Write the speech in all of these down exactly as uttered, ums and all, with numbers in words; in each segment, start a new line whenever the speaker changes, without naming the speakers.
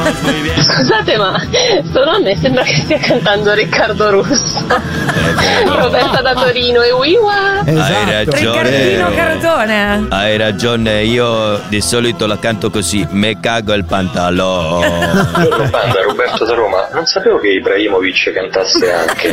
Scusate, ma solo a me sembra che stia cantando Riccardo Russo. Roberta da Torino e Wiwa.
Esatto.
Hai
Riccardino
ragione.
Carotone.
Hai ragione, io di solito la canto così, me cago il pantalone.
Banda, Roberto da Roma, non sapevo che Ibrahimovic cantasse anche.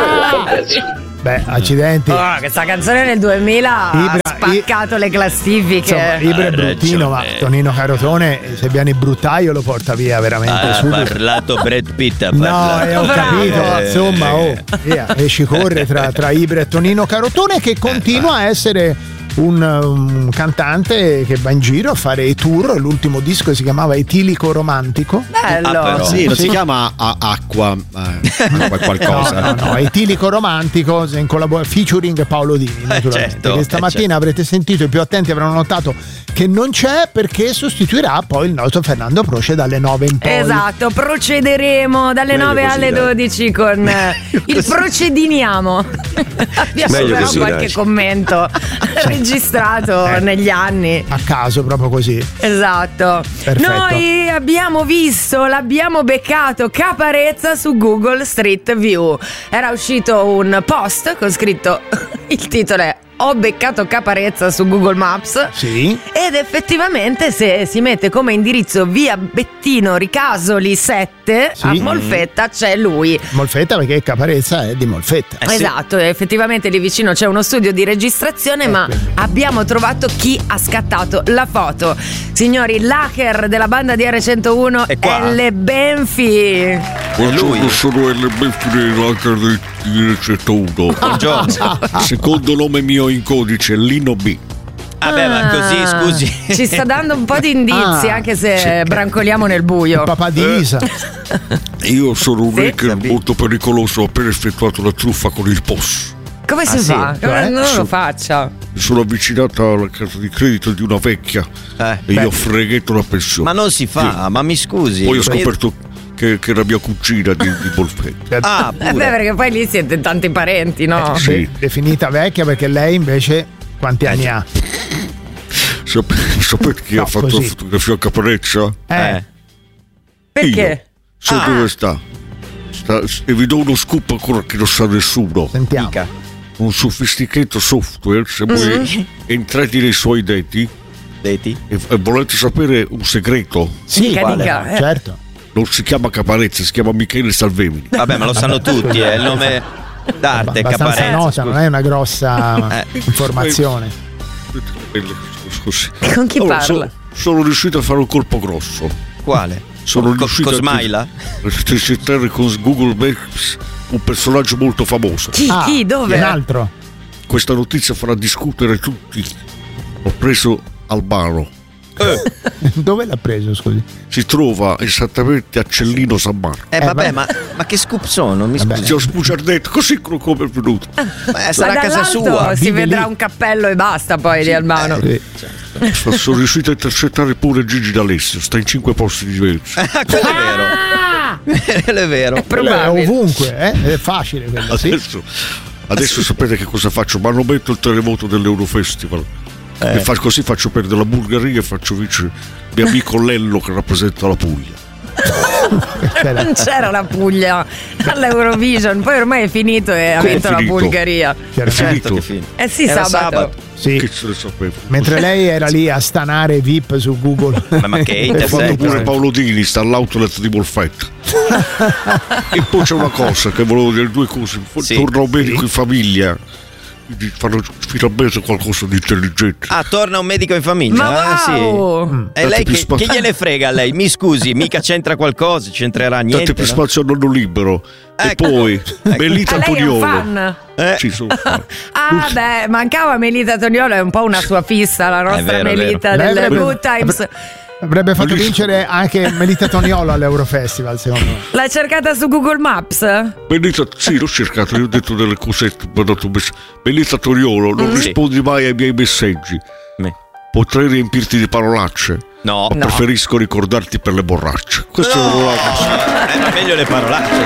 Ah.
Beh, accidenti.
Oh, questa canzone nel duemila
Ibra-
ha spaccato le classifiche.
Insomma, Ibra è bruttino, ma Tonino Carotone, se viene il bruttaio lo porta via veramente
Ha
subito.
parlato Brad Pitt, ha
No,
parlato.
eh, ho capito,
Eh,
insomma, oh, via, e ci corre tra, tra Ibra e Tonino Carotone, che continua a essere un, un cantante che va in giro a fare i tour. L'ultimo disco si chiamava Etilico Romantico.
Bello.
Ah, però.
Sì, non
Sì.
si chiama a- acqua, eh, qualcosa.
No, no, no, Etilico Romantico in collabor- featuring Paolo Dini, naturalmente.
certo,
che stamattina
eh, certo.
avrete sentito, i più attenti avranno notato che non c'è, perché sostituirà poi il nostro Fernando Proce dalle nove in poi.
Esatto, procederemo dalle
Meglio
nove
così,
alle
dai.
dodici con eh, il procediniamo. Abbiamo
Meglio
però
così,
qualche
dai.
commento registrato
Eh.
negli anni.
A caso, proprio così.
Esatto.
Perfetto.
Noi abbiamo visto, l'abbiamo beccato Caparezza su Google Street View. Era uscito un post con scritto, il titolo è "Ho beccato Caparezza su Google Maps".
Sì.
Ed effettivamente, se si mette come indirizzo via Bettino Ricasoli sette,
Sì.
a Molfetta c'è lui.
Molfetta, perché Caparezza è di Molfetta.
Eh, sì.
Esatto, effettivamente lì vicino c'è uno studio di registrazione, ma abbiamo trovato chi ha scattato la foto. Signori, l'hacker della banda di R centouno
È qua?
è Le Benfi.
Buongiorno, sono il Benfi dell'hacker di centouno.
Buongiorno.
Secondo nome mio in codice, Lino B.
Vabbè, ma così,
Ah,
scusi.
Ci sta dando un po' di indizi,
Ah,
anche se brancoliamo nel buio.
Papà di Isa.
Io sono un
Sì?
hacker molto pericoloso, ho appena effettuato una truffa con il P O S.
Come si
Ah, sì?
fa?
Cioè?
Non
Sì.
lo faccia.
Mi sono avvicinato alla carta di credito di una vecchia
Eh,
e gli ho freghetto la pensione.
Ma non si fa, ma mi scusi.
Poi ho
Ma io-
scoperto che, che era mia cugina di, di Molfetta.
Ah,
Eh beh,
pure.
perché poi lì siete tanti parenti, no?
Sì.
De- definita vecchia, perché lei invece quanti anni ha?
Sap- sapete chi
No,
ha fatto
così.
la fotografia a Caparezza?
Eh,
Perché?
So
Ah.
dove sta. sta. E vi do uno scoop ancora che non sa nessuno.
sentiamo.
Mica.
Un sofisticato software, se
Mm-hmm.
voi entrate nei suoi dati
Vedi?
e, e volete sapere un segreto,
Sì,
Mica,
quale?
mica, eh.
Certo.
non si chiama Caparezza, si chiama Michele Salvemini.
Vabbè, ma lo sanno tutti, è il nome d'arte,
Abbastanza
Caparezza.
nota, non è una grossa
Eh.
informazione.
Scusi.
Con chi
Allora,
parla?
so- sono riuscito a fare un colpo grosso.
Quale?
Sono
Co-
riuscito
Cosmaila?
a intercettare con Google Maps un personaggio molto famoso.
Chi?
Ah,
chi? Dove?
Un altro.
Questa notizia farà discutere tutti. Ho preso Albano.
Dove l'ha preso, scusi?
Si trova esattamente a Cellino San Marco.
Eh,
Eh,
vabbè,
vabbè.
ma, ma che scoop sono? Mi
Vabbè.
scusi.
Ti ho sbugiardato così come è venuto.
Eh,
Ma
sarà a casa
dall'alto
sua.
si
vive
vedrà
lì.
un cappello e basta poi di Albano.
Sì.
Sono riuscito a intercettare pure Gigi D'Alessio. Sta in cinque posti diversi.
Ah, quello è vero.
Ah!
Quello è vero.
Quello è
Probabile.
ovunque, eh? È facile quello, sì.
Adesso, adesso sapete che cosa faccio? Ma non metto il terremoto dell'Eurofestival. E fa- così faccio perdere la Bulgaria e faccio vincere mio amico Lello che rappresenta la Puglia.
C'era-
Non c'era la Puglia all'Eurovision, poi ormai è finito e ha
Come
vinto la
finito?
Bulgaria.
c'era-
È finito?
Che fine.
Eh sì,
Era
sabato.
Sì.
Che se ne sapevo.
Mentre lei era lì a stanare V I P su Google.
Ma, ma che
Ho
hater
fatto
sei?
pure Paolo Dini, sta all'outlet di Molfetta. E poi c'è una cosa che volevo dire, due cose.
Sì.
Torna un medico in famiglia, quindi fanno finalmente qualcosa di intelligente.
Ah, torna un medico in famiglia.
Ma
Ah,
wow!
sì. E lei
più
che,
spazio.
che gliene frega a lei? Mi scusi, mica c'entra qualcosa, c'entrerà
Date
niente.
più
no?
spazio a nonno libero. E
Ecco.
poi Melita
Ah, lei è un
Toniolo.
fan?
Eh,
Sì, sono fan.
Ah beh, mancava Melita Toniolo, è un po' una sua fissa, la nostra
vero, è
Melita
vero.
del
Lei avrebbe-
Good Times.
Avrebbe fatto vincere anche Melita Toniolo all'Eurofestival, secondo me.
L'hai cercata su Google Maps?
Melita, sì, l'ho cercato, io ho detto delle cosette, mi ha dato un messaggio. Melita Toniolo, non
Mm.
rispondi mai ai miei messaggi.
me-
Potrei riempirti di parolacce,
No,
ma
No.
preferisco ricordarti per le borracce. Questo è un
Eh, ma meglio le parolacce.